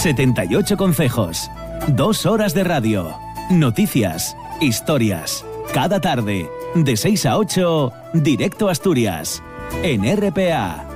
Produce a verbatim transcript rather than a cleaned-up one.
setenta y ocho concejos. Dos horas de radio. Noticias, historias. Cada tarde, de seis a ocho, Directo Asturias. En R P A.